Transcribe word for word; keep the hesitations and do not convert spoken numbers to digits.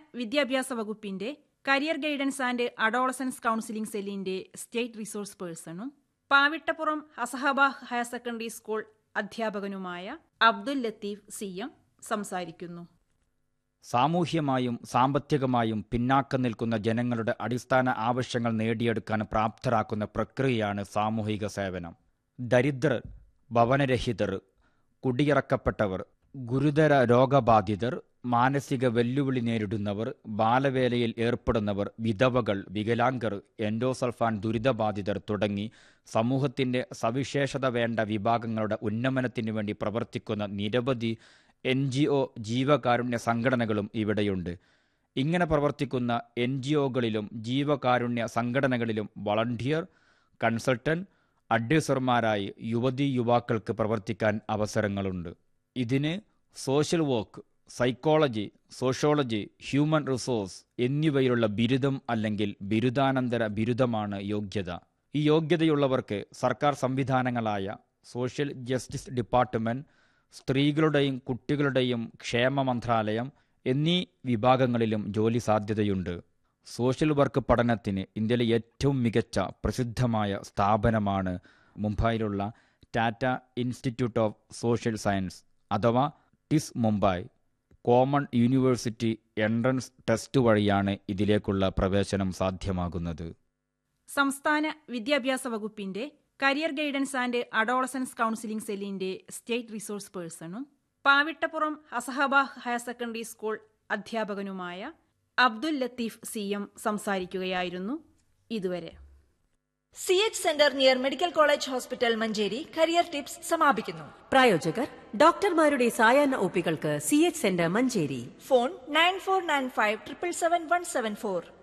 വിദ്യാഭ്യാസ വകുപ്പിന്റെ career guidance and adolescence counselling സെല്ലിന്റെ state resource പേഴ്സണും Pavittappuram അസഹബ higher secondary school അധ്യാപകനുമായ Abdul Latheef C M സംസാരിക്കുന്നു. സാമൂഹ്യമായും സാമ്പത്തികമായും പിന്നാക്കം നിൽക്കുന്ന ജനങ്ങളുടെ അടിസ്ഥാന ആവശ്യങ്ങൾ നേടിയെടുക്കാൻ പ്രാപ്തരാക്കുന്ന പ്രക്രിയയാണ് സാമൂഹിക സേവനം. ദരിദ്രർ, ഭവനരഹിതർ, കുടിയിറക്കപ്പെട്ടവർ, ഗുരുതര രോഗബാധിതർ, മാനസിക വെല്ലുവിളി നേരിടുന്നവർ, ബാലവേലയിൽ ഏർപ്പെടുന്നവർ, വിധവകൾ, വികലാംഗർ, എൻഡോസൾഫാൻ ദുരിതബാധിതർ തുടങ്ങി സമൂഹത്തിന്റെ സവിശേഷത വേണ്ട വിഭാഗങ്ങളുടെ ഉന്നമനത്തിനു വേണ്ടി പ്രവർത്തിക്കുന്ന നിരവധി എൻ ജി ഒ ജീവകാരുണ്യ സംഘടനകളും ഇവിടെയുണ്ട്. ഇങ്ങനെ പ്രവർത്തിക്കുന്ന എൻ ജി ഒകളിലും ജീവകാരുണ്യ സംഘടനകളിലും വളണ്ടിയർ, കൺസൾട്ടന്റ്, അഡ്വൈസർമാരായി യുവതീ യുവാക്കൾക്ക് പ്രവർത്തിക്കാൻ അവസരങ്ങളുണ്ട്. ഇതിന് social work, psychology, sociology, human resource എന്നിവയിലുള്ള ബിരുദം അല്ലെങ്കിൽ ബിരുദാനന്തര ബിരുദമാണ് യോഗ്യത. ഈ യോഗ്യതയുള്ളവർക്ക് സർക്കാർ സംവിധാനങ്ങളായ സോഷ്യൽ ജസ്റ്റിസ് ഡിപ്പാർട്ട്മെന്റ്, സ്ത്രീകളുടെയും കുട്ടികളുടെയും ക്ഷേമ മന്ത്രാലയം എന്നീ വിഭാഗങ്ങളിലും ജോലി സാധ്യതയുണ്ട്. സോഷ്യൽ വർക്ക് പഠനത്തിന് ഇന്ത്യയിലെ ഏറ്റവും മികച്ച പ്രസിദ്ധമായ സ്ഥാപനമാണ് മുംബൈയിലുള്ള Tata institute of social science അഥവാ ടിസ് Mumbai. Common university entrance test വഴിയാണ് ഇതിലേക്കുള്ള പ്രവേശനം സാധ്യമാകുന്നത്. സംസ്ഥാന വിദ്യാഭ്യാസ വകുപ്പിന്റെ career guidance and adolescence counselling സെല്ലിന്റെ state resource പേഴ്സണും Pavittappuram അസഹബ higher secondary school അധ്യാപകനുമായ Abdul Latheef C M സംസാരിക്കുകയായിരുന്നു. ഇതുവരെ C H centre near medical college hospital Manjeri career tips സമാപിക്കുന്നു. പ്രായോജകർ ഡോക്ടർമാരുടെ സായാഹ്ന ഒപികൾക്ക് C H centre Manjeri. Phone nine four nine five triple seven one seven four.